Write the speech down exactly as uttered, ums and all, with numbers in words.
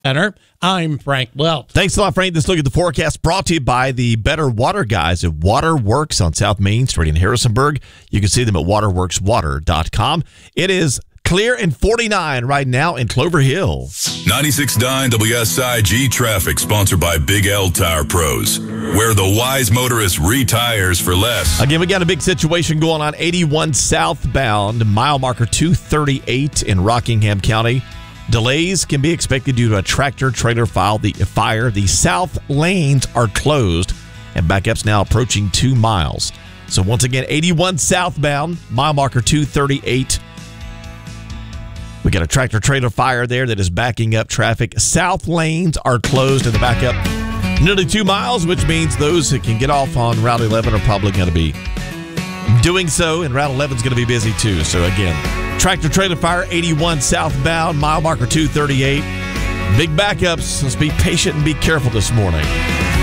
Center. I'm Frank Welch. Thanks a lot, Frank. This look at the forecast brought to you by the Better Water guys at Waterworks on South Main Street in Harrisonburg. You can see them at waterworks water dot com. It is clear and forty-nine right now in Clover Hill. ninety-six point nine W S I G traffic, sponsored by Big L Tire Pros, where the wise motorist retires for less. Again, we got a big situation going on eighty-one southbound, mile marker two thirty-eight in Rockingham County. Delays can be expected due to a tractor-trailer fire. The fire. The south lanes are closed, and backups now approaching two miles. So once again, eighty-one southbound, mile marker two thirty-eight. We got a tractor-trailer fire there that is backing up traffic. South lanes are closed in the backup nearly two miles, which means those that can get off on Route eleven are probably going to be doing so, and Route eleven is going to be busy too. So again, tractor-trailer fire, eighty-one southbound, mile marker two thirty-eight. Big backups. Let's be patient and be careful this morning.